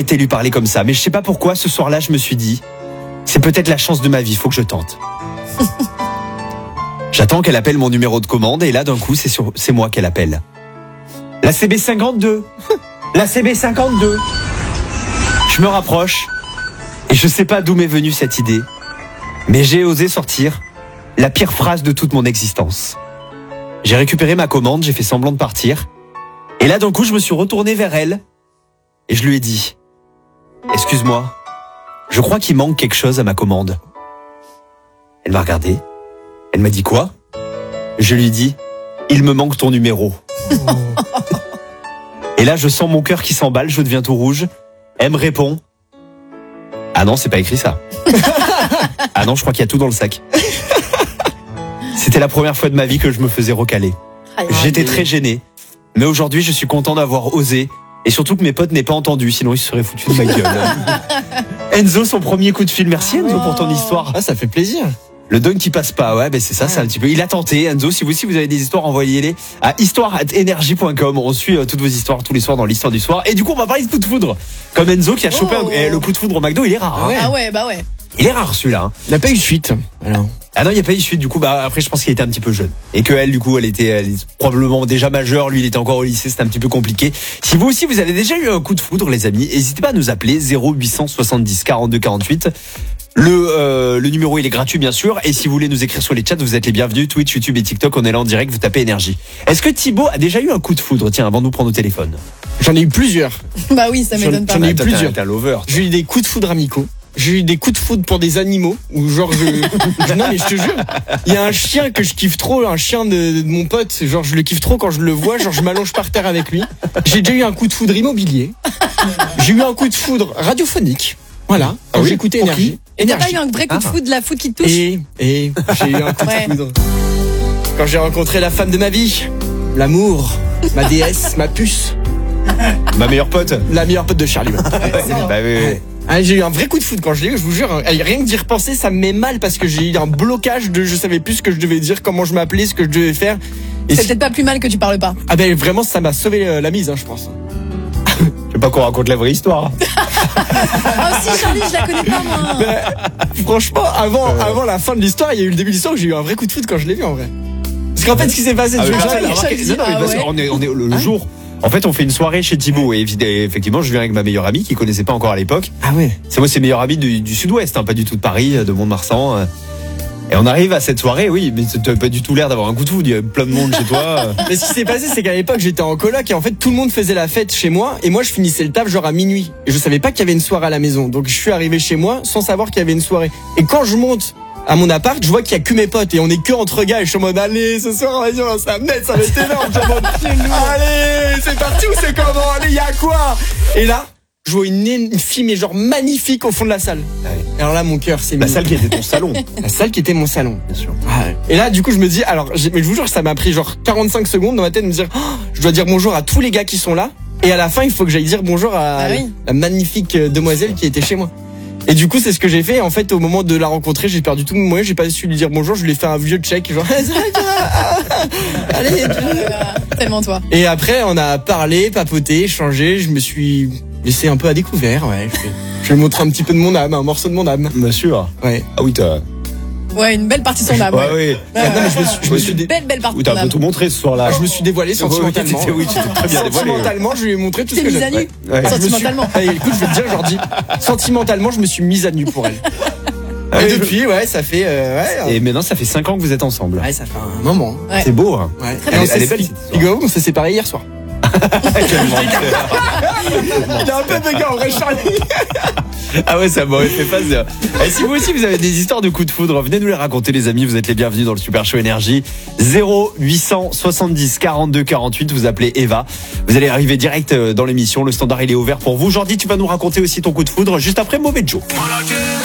arrêter de lui parler comme ça. Mais je sais pas pourquoi, ce soir-là, je me suis dit, c'est peut-être la chance de ma vie, faut que je tente. J'attends qu'elle appelle mon numéro de commande et là, d'un coup, c'est moi qu'elle appelle. La CB52. La CB52. Je me rapproche et je sais pas d'où m'est venue cette idée, mais j'ai osé sortir la pire phrase de toute mon existence. J'ai récupéré ma commande, j'ai fait semblant de partir et là, d'un coup, je me suis retourné vers elle et je lui ai dit « Excuse-moi, je crois qu'il manque quelque chose à ma commande. » Elle m'a regardé. Elle m'a dit quoi ? Je lui ai dit « Il me manque ton numéro. » Et là, je sens mon cœur qui s'emballe, je deviens tout rouge. Elle me répond « Ah non, c'est pas écrit ça. » Ah non, je crois qu'il y a tout dans le sac. C'était la première fois de ma vie que je me faisais recaler. J'étais très gêné. Mais aujourd'hui, je suis content d'avoir osé. Et surtout que mes potes n'aient pas entendu, sinon ils se seraient foutus de ma gueule. Enzo, son premier coup de fil. Merci Enzo pour ton histoire. Ah, ça fait plaisir. Le don qui passe pas, ouais, ben c'est ça, c'est un petit peu. Il a tenté, Enzo. Si vous avez des histoires, envoyez-les à histoire@energie.com. On suit toutes vos histoires tous les soirs dans l'histoire du soir. Et du coup, on va parler de coup de foudre. Comme Enzo qui a chopé le coup de foudre au McDo, il est rare. Ah ouais, bah ouais. Il est rare celui-là. Hein. Il n'a pas eu de suite. Alors. Ah non, il n'y a pas eu de suite. Du coup, bah après, je pense qu'il était un petit peu jeune et que elle, du coup, elle est probablement déjà majeure. Lui, il était encore au lycée. C'était un petit peu compliqué. Si vous aussi, vous avez déjà eu un coup de foudre, les amis, n'hésitez pas à nous appeler 0870 42 48. Le numéro, il est gratuit, bien sûr. Et si vous voulez nous écrire sur les chats, vous êtes les bienvenus. Twitch, YouTube et TikTok, on est là en direct. Vous tapez énergie. Est-ce que Thibaut a déjà eu un coup de foudre? Tiens, avant de nous prendre au téléphone. J'en ai eu plusieurs. Bah oui, ça m'étonne pas. J'en ai eu plusieurs. T'as l'over. J'ai eu des coups de foudre amicaux. J'ai eu des coups de foudre pour des animaux. Ou genre, non, mais je te jure. Il y a un chien que je kiffe trop, un chien de mon pote. Genre, je le kiffe trop quand je le vois. Genre, je m'allonge par terre avec lui. J'ai déjà eu un coup de foudre immobilier. J'ai eu un coup de foudre radiophonique. Voilà. Quand j'écoutais Énergie. Et t'as pas eu un vrai coup de foudre, la foudre qui te touche? Et j'ai eu un coup de foudre. Quand j'ai rencontré la femme de ma vie. L'amour. Ma déesse, ma puce. Ma meilleure pote. La meilleure pote de Charlie. Bah oui. Ah, j'ai eu un vrai coup de foudre quand je l'ai eu, je vous jure. Rien que d'y repenser, ça me met mal parce que j'ai eu un blocage de je savais plus ce que je devais dire, comment je m'appelais, ce que je devais faire. C'est peut-être pas plus mal que tu parles pas. Ah ben vraiment, ça m'a sauvé la mise, je pense. Je veux pas qu'on raconte la vraie histoire. Ah si, Charlie, je la connais pas moi. Mais, franchement, avant la fin de l'histoire, il y a eu le début de l'histoire où j'ai eu un vrai coup de foudre quand je l'ai vu en vrai. Parce qu'en fait, ce qui s'est passé, on est le jour. En fait, on fait une soirée chez Thibaut et effectivement, je viens avec ma meilleure amie qui connaissait pas encore à l'époque. Ah ouais. C'est moi, c'est meilleure amie du Sud-Ouest, pas du tout de Paris, de Mont-de-Marsan. Et on arrive à cette soirée, oui, mais t'avais pas du tout l'air d'avoir un coup de foudre. Il y avait plein de monde chez toi. Mais ce qui s'est passé, c'est qu'à l'époque, j'étais en coloc et en fait, tout le monde faisait la fête chez moi et moi, je finissais le taf genre à minuit. Et je savais pas qu'il y avait une soirée à la maison. Donc, je suis arrivé chez moi sans savoir qu'il y avait une soirée. Et quand je monte à mon appart, je vois qu'il y a que mes potes et on est que entre gars et je suis en mode allez, ce soir, vas-y, on va se la mettre, ça va être énorme. Je suis en mode, allez, c'est parti ou c'est comment? Allez, y a quoi? Et là, je vois une fille mais genre magnifique au fond de la salle. Ouais. Et alors là, mon cœur s'est mis. La salle qui était ton salon. La salle qui était mon salon. Bien sûr. Ouais. Et là, du coup, je me dis, alors, mais je vous jure, ça m'a pris genre 45 secondes dans ma tête de me dire, je dois dire bonjour à tous les gars qui sont là. Et à la fin, il faut que j'aille dire bonjour à la magnifique demoiselle qui était chez moi. Et du coup, c'est ce que j'ai fait. En fait, au moment de la rencontrer, j'ai perdu tout mon moyen. J'ai pas su lui dire bonjour. Je lui ai fait un vieux check, genre, allez. Tellement toi. Et après, on a parlé, papoté, échangé. Je me suis laissé un peu à découvert. Ouais. Je vais montrer un petit peu de mon âme, un morceau de mon âme. Bien sûr. Ouais. Ah oui, t'as. Ouais, une belle partie de son âme. Ouais, oui. Non, mais je me suis belle partie de t'as son un peu âme. tout montré ce soir-là. Je me suis dévoilé sentimentalement. Oui, tu t'es très bien dévoilé. Sentimentalement, je lui ai montré tout ce que mise à nu. Ouais. Sentimentalement. Écoute, je vais te dire, Jordi, sentimentalement, je me suis mise à nu pour elle. Et depuis, ça fait. Et maintenant, ça fait 5 ans que vous êtes ensemble. Ouais, ça fait un moment. Ouais. C'est beau, hein. Ouais. Elle est belle. Figurez-vous, on s'est séparés hier soir. Il a un peu de gars en vrai, Charlie. Ah ouais, ça m'aurait fait plaisir. Et si vous aussi vous avez des histoires de coups de foudre, venez nous les raconter les amis, vous êtes les bienvenus dans le Super Show Énergie. 0870 42 48, vous appelez Eva. Vous allez arriver direct dans l'émission, le standard il est ouvert pour vous. Jordi, tu vas nous raconter aussi ton coup de foudre juste après Mauvais Joe.